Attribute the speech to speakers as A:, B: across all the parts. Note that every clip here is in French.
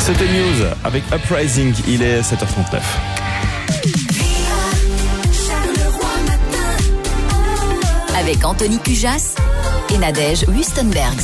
A: C'était News avec Uprising, il est 7h39.
B: Avec Anthony Cujas et Nadège Wustenbergs.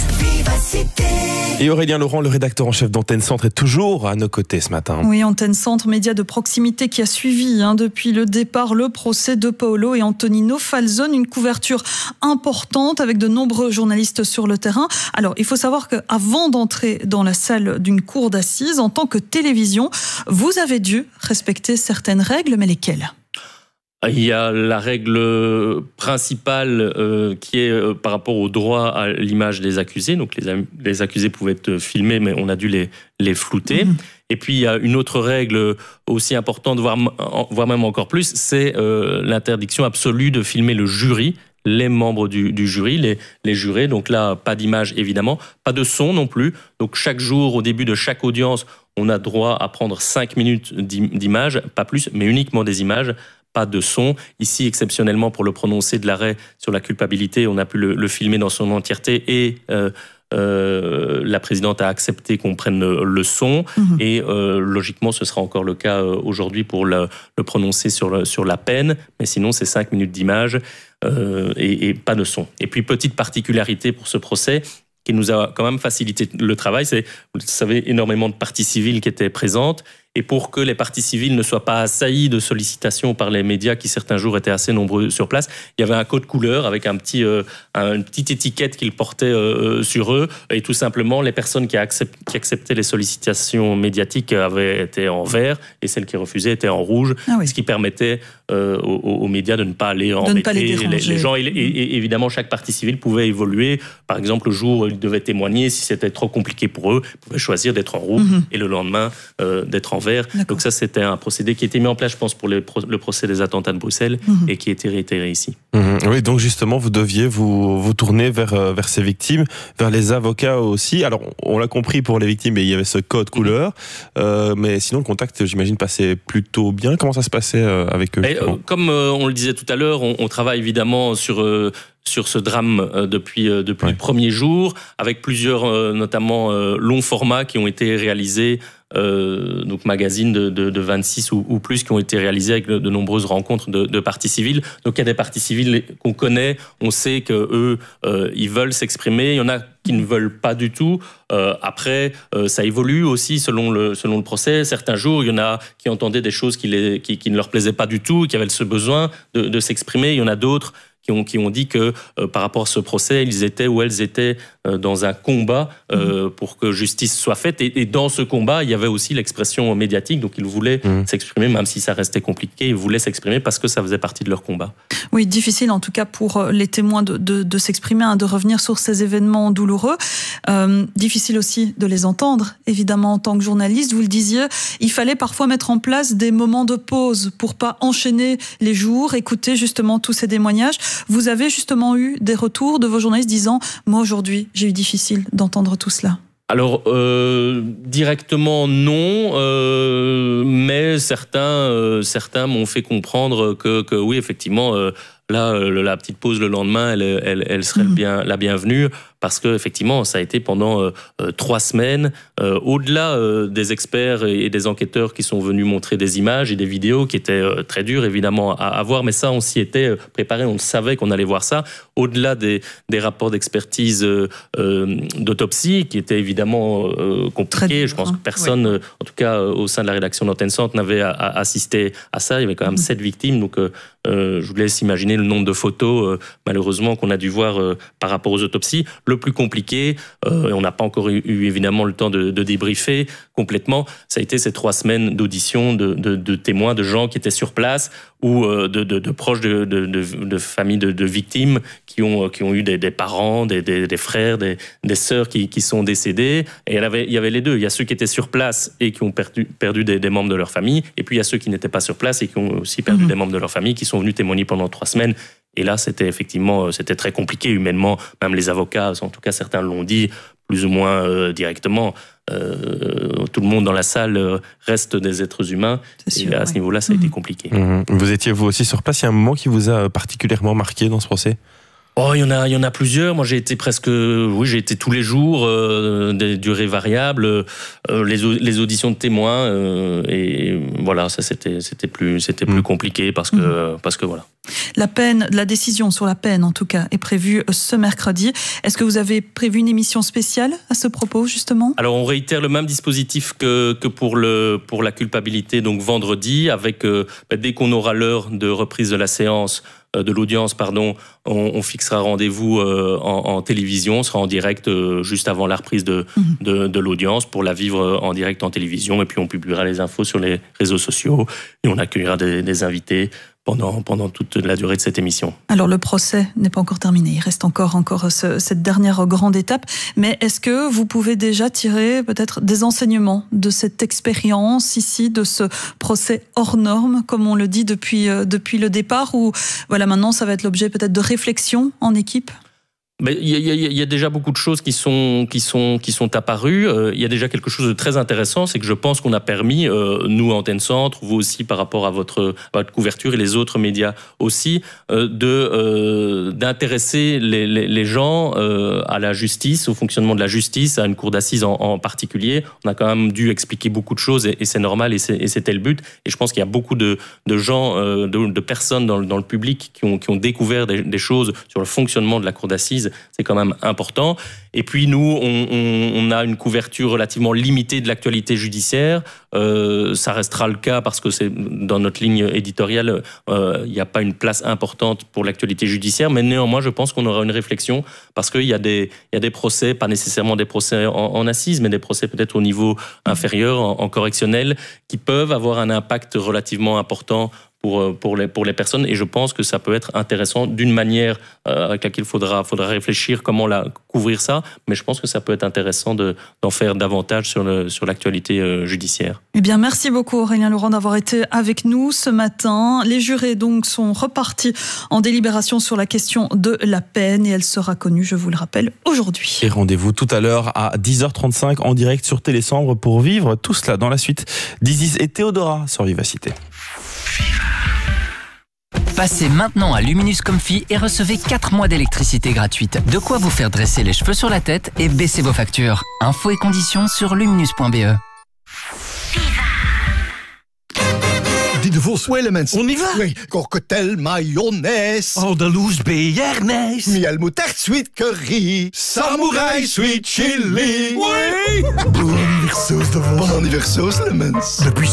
A: Et Aurélien Laurent, le rédacteur en chef d'Antenne Centre, est toujours à nos côtés ce matin.
C: Oui, Antenne Centre, média de proximité qui a suivi depuis le départ le procès de Paolo et Antonino Falzone. Une couverture importante avec de nombreux journalistes sur le terrain. Alors, il faut savoir qu'avant d'entrer dans la salle d'une cour d'assises, en tant que télévision, vous avez dû respecter certaines règles, mais lesquelles ?
D: Il y a la règle principale qui est par rapport au droit à l'image des accusés. Donc les accusés pouvaient être filmés, mais on a dû les flouter. Et puis il y a une autre règle aussi importante, voire même encore plus, c'est l'interdiction absolue de filmer le jury, les membres du jury, les jurés. Donc là, pas d'image évidemment, pas de son non plus. Donc chaque jour, au début de chaque audience, on a droit à prendre 5 minutes d'image, pas plus, mais uniquement des images. Pas de son. Ici, exceptionnellement, pour le prononcé de l'arrêt sur la culpabilité, on a pu le filmer dans son entièreté et la présidente a accepté qu'on prenne le son. Et logiquement, ce sera encore le cas aujourd'hui pour le prononcer sur la peine. Mais sinon, c'est 5 minutes d'image et pas de son. Et puis, petite particularité pour ce procès qui nous a quand même facilité le travail, c'est, vous le savez, énormément de parties civiles qui étaient présentes. Et pour que les parties civiles ne soient pas assaillies de sollicitations par les médias qui certains jours étaient assez nombreux sur place, il y avait un code couleur avec une petite étiquette qu'ils portaient sur eux. Et tout simplement, les personnes qui acceptaient les sollicitations médiatiques avaient été en vert et celles qui refusaient étaient en rouge, ce qui permettait aux médias de ne pas aller embêter les gens. Et évidemment, chaque partie civile pouvait évoluer. Par exemple, le jour où ils devaient témoigner, si c'était trop compliqué pour eux, ils pouvaient choisir d'être en rouge et le lendemain d'être en vert. Donc ça, c'était un procédé qui a été mis en place, je pense, pour le procès des attentats de Bruxelles et qui a été réitéré ici.
A: Oui, donc justement, vous deviez vous tourner vers ces victimes, vers les avocats aussi. Alors, on l'a compris pour les victimes, il y avait ce code couleur, mais sinon, le contact, j'imagine, passait plutôt bien. Comment ça se passait avec eux?
D: Comme on le disait tout à l'heure, on travaille évidemment sur ce drame depuis le premier jour, avec plusieurs, notamment longs formats qui ont été réalisés, donc magazines de 26 ou plus qui ont été réalisés avec de nombreuses rencontres de parties civiles. Donc il y a des parties civiles qu'on connaît, on sait qu'eux, ils veulent s'exprimer, il y en a qui ne veulent pas du tout. Après, ça évolue aussi selon le procès. Certains jours, il y en a qui entendaient des choses qui ne leur plaisaient pas du tout, qui avaient ce besoin de s'exprimer. Il y en a d'autres qui ont dit que par rapport à ce procès, ils étaient ou elles étaient dans un combat pour que justice soit faite. Et dans ce combat, il y avait aussi l'expression médiatique. Donc ils voulaient s'exprimer, même si ça restait compliqué. Ils voulaient s'exprimer parce que ça faisait partie de leur combat.
C: Oui, difficile en tout cas pour les témoins de s'exprimer, de revenir sur ces événements douloureux. Difficile aussi de les entendre, évidemment, en tant que journaliste. Vous le disiez, il fallait parfois mettre en place des moments de pause pour pas enchaîner les jours, écouter justement tous ces témoignages. Vous avez justement eu des retours de vos journalistes disant « Moi, aujourd'hui, j'ai eu difficile d'entendre tout cela ».
D: Alors, directement non, mais certains m'ont fait comprendre que oui, effectivement, là, la petite pause le lendemain, elle serait la bienvenue, parce que effectivement, ça a été pendant 3 semaines, au-delà des experts et des enquêteurs qui sont venus montrer des images et des vidéos qui étaient très dures, évidemment, à voir, mais ça, on s'y était préparé, on savait qu'on allait voir ça, au-delà des rapports d'expertise d'autopsie, qui étaient évidemment compliqués. Je pense que personne, en tout cas au sein de la rédaction d'Antenne Centre, n'avait assisté à ça. Il y avait quand même 7 victimes, donc je vous laisse imaginer le nombre de photos, malheureusement, qu'on a dû voir par rapport aux autopsies. Le plus compliqué, et on n'a pas encore eu évidemment le temps de débriefer complètement, ça a été ces 3 semaines d'audition de témoins, de gens qui étaient sur place ou de proches de familles de victimes qui ont eu des parents, des frères, des sœurs qui sont décédés. Et il y avait les deux. Il y a ceux qui étaient sur place et qui ont perdu des membres de leur famille, et puis il y a ceux qui n'étaient pas sur place et qui ont aussi perdu des membres de leur famille, qui sont venus témoigner pendant 3 semaines. Et là, c'était très compliqué humainement. Même les avocats, en tout cas certains l'ont dit, plus ou moins directement. Tout le monde dans la salle reste des êtres humains. Et à ce niveau-là, ça a été compliqué.
A: Vous étiez vous aussi sur place. Il y a un moment qui vous a particulièrement marqué dans ce procès ?
D: Oh, il y en a plusieurs. Moi, j'ai été tous les jours, des durées variables, les auditions de témoins, et voilà, ça c'était plus compliqué parce que voilà.
C: La décision sur la peine, en tout cas, est prévue ce mercredi. Est-ce que vous avez prévu une émission spéciale à ce propos, justement ?
D: Alors, on réitère le même dispositif que pour la culpabilité, donc vendredi, avec dès qu'on aura l'heure de reprise de l'audience, on fixera rendez-vous en télévision, on sera en direct juste avant la reprise de l'audience pour la vivre en direct en télévision, et puis on publiera les infos sur les réseaux sociaux et on accueillera des invités pendant toute la durée de cette émission.
C: Alors le procès n'est pas encore terminé, il reste encore cette dernière grande étape, mais est-ce que vous pouvez déjà tirer peut-être des enseignements de cette expérience ici, de ce procès hors norme, comme on le dit depuis le départ, ou voilà, maintenant ça va être l'objet peut-être de réflexion en équipe ?
D: Mais il y a déjà beaucoup de choses qui sont apparues. Il y a déjà quelque chose de très intéressant, c'est que je pense qu'on a permis, nous Antenne Centre, vous aussi par rapport à votre couverture et les autres médias aussi, d'intéresser les gens à la justice, au fonctionnement de la justice, à une cour d'assises en particulier. On a quand même dû expliquer beaucoup de choses et c'est normal et c'était le but. Et je pense qu'il y a beaucoup de gens, de personnes dans le public qui ont découvert des choses sur le fonctionnement de la cour d'assises. C'est quand même important. Et puis nous, on a une couverture relativement limitée de l'actualité judiciaire. Ça restera le cas parce que c'est dans notre ligne éditoriale, il n'y a pas une place importante pour l'actualité judiciaire. Mais néanmoins, je pense qu'on aura une réflexion parce qu'il y a des procès, pas nécessairement des procès en assises, mais des procès peut-être au niveau inférieur, en correctionnel, qui peuvent avoir un impact relativement important pour les personnes, et je pense que ça peut être intéressant d'une manière avec laquelle faudra réfléchir comment couvrir ça, mais je pense que ça peut être intéressant d'en faire davantage sur l'actualité judiciaire.
C: Eh bien, merci beaucoup Aurélien Laurent d'avoir été avec nous ce matin. Les jurés donc sont repartis en délibération sur la question de la peine et elle sera connue, je vous le rappelle, aujourd'hui.
A: Et rendez-vous tout à l'heure à 10h35 en direct sur Télésambre pour vivre tout cela dans la suite d'Isis et Théodora sur Vivacité.
E: Passez maintenant à Luminus Comfy et recevez 4 mois d'électricité gratuite. De quoi vous faire dresser les cheveux sur la tête et baisser vos factures. Infos et conditions sur luminus.be.
F: Die de Vos Elements.
G: On y va?
F: Oui, cocktail mayonnaise.
G: Andalouse béarnaise.
F: Miel moutarde sweet curry. Samouraï sweet chili.
G: Oui!
F: Bon anniversaire de Vos. Bon anniversaire Elements.
G: Depuis